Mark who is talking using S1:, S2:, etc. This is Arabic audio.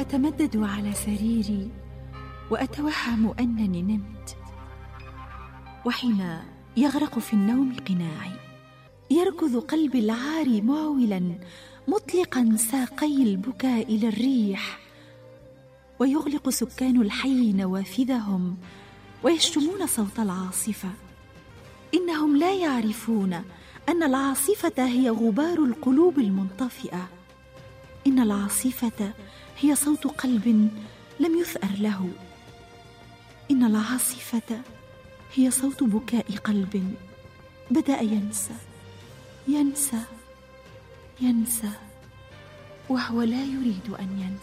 S1: أتمدد على سريري وأتوهم أنني نمت، وحين يغرق في النوم قناعي يركض قلبي العاري معولا مطلقا ساقي البكاء إلى الريح، ويغلق سكان الحي نوافذهم ويشتمون صوت العاصفة. إنهم لا يعرفون أن العاصفة هي غبار القلوب المنطفئة، إن العاصفة هي صوت قلب لم يثأر له، إن العاصفة هي صوت بكاء قلب بدأ ينسى ينسى ينسى وهو لا يريد أن ينسى.